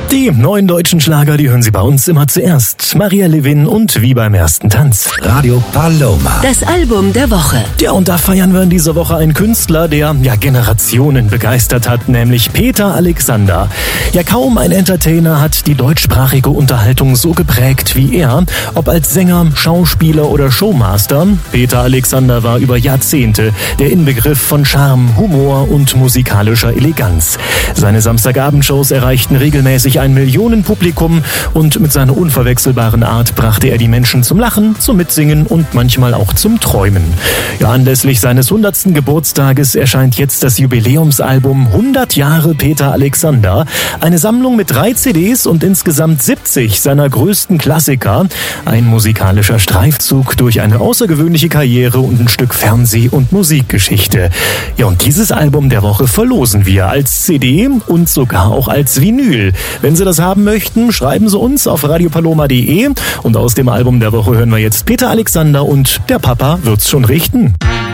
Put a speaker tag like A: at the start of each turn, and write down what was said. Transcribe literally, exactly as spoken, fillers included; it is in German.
A: Die neuen deutschen Schlager, die hören Sie bei uns immer zuerst. Maria Levin und Wie beim ersten Tanz.
B: Radio Paloma.
C: Das Album der Woche.
A: Ja, und da feiern wir in dieser Woche einen Künstler, der ja Generationen begeistert hat, nämlich Peter Alexander. Ja, kaum ein Entertainer hat die deutschsprachige Unterhaltung so geprägt wie er. Ob als Sänger, Schauspieler oder Showmaster, Peter Alexander war über Jahrzehnte der Inbegriff von Charme, Humor und musikalischer Eleganz. Seine Samstagabendshows erreichten regelmäßig ein Millionenpublikum und mit seiner unverwechselbaren Art brachte er die Menschen zum Lachen, zum Mitsingen und manchmal auch zum Träumen. Ja, anlässlich seines hundertsten Geburtstages erscheint jetzt das Jubiläumsalbum hundert Jahre Peter Alexander, eine Sammlung mit drei C Ds und insgesamt siebzig seiner größten Klassiker, ein musikalischer Streifzug durch eine außergewöhnliche Karriere und ein Stück Fernseh- und Musikgeschichte. Ja, und dieses Album der Woche verlosen wir als C D und sogar auch als Vinyl. Wenn Sie das haben möchten, schreiben Sie uns auf radiopaloma punkt de und aus dem Album der Woche hören wir jetzt Peter Alexander und der Papa wird's schon richten.